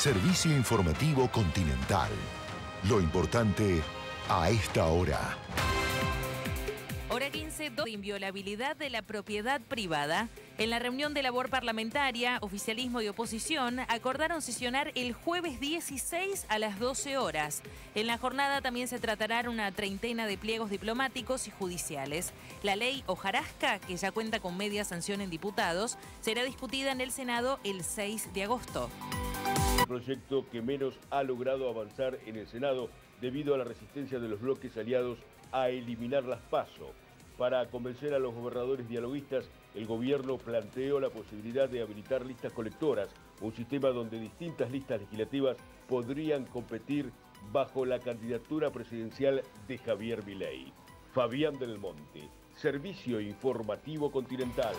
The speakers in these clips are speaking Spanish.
Servicio informativo Continental. Lo importante a esta hora. Hora 15, de inviolabilidad de la propiedad privada. En la reunión de labor parlamentaria, oficialismo y oposición acordaron sesionar el jueves 16 a las 12 horas. En la jornada también se tratarán una treintena de pliegos diplomáticos y judiciales. La ley hojarasca, que ya cuenta con media sanción en diputados, será discutida en el Senado el 6 de agosto. El proyecto que menos ha logrado avanzar en el Senado debido a la resistencia de los bloques aliados a eliminar las PASO. Para convencer a los gobernadores dialoguistas, el gobierno planteó la posibilidad de habilitar listas colectoras, un sistema donde distintas listas legislativas podrían competir bajo la candidatura presidencial de Javier Milei. Fabián del Monte, Servicio Informativo Continental.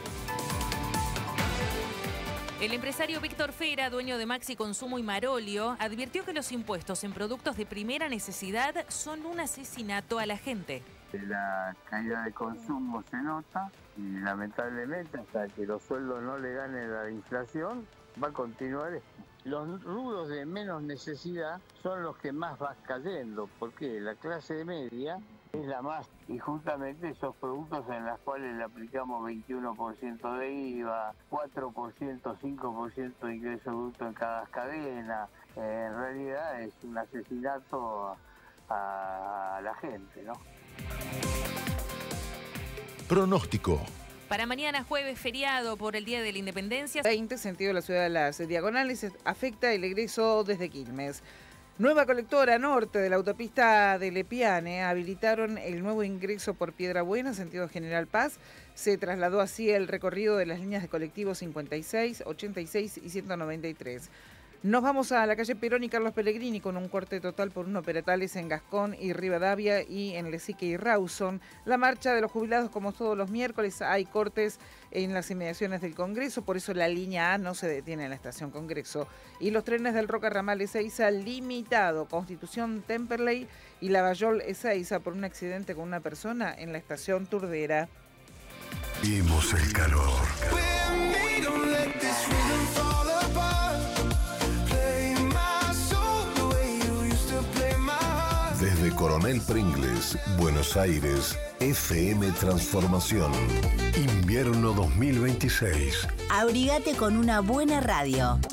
El empresario Víctor Fera, dueño de Maxi Consumo y Marolio, advirtió que los impuestos en productos de primera necesidad son un asesinato a la gente. La caída de consumo se nota y lamentablemente hasta que los sueldos no le ganen la inflación va a continuar esto. Los rubros de menos necesidad son los que más van cayendo, porque la clase media es la más, y justamente esos productos en los cuales le aplicamos 21% de IVA, 4%, 5% de ingreso bruto en cada cadena, en realidad es un asesinato a la gente, ¿no? Pronóstico. Para mañana jueves, feriado por el Día de la Independencia. 20, sentido de la ciudad de las Diagonales, afecta el egreso desde Quilmes. Nueva colectora norte de la autopista de Lepiane habilitaron el nuevo ingreso por Piedra Buena, sentido General Paz. Se trasladó así el recorrido de las líneas de colectivos 56, 86 y 193. Nos vamos a la calle Perón y Carlos Pellegrini con un corte total por 1 peatales en Gascón y Rivadavia y en Lezique y Rawson. La marcha de los jubilados, como todos los miércoles, hay cortes en las inmediaciones del Congreso, por eso la línea A no se detiene en la estación Congreso. Y los trenes del Roca Ramal Ezeiza limitado, Constitución Temperley y Lavallol Ezeiza por un accidente con una persona en la estación Turdera. Vimos el calor. Desde Coronel Pringles, Buenos Aires, FM Transformación. Invierno 2026. Abrigate con una buena radio.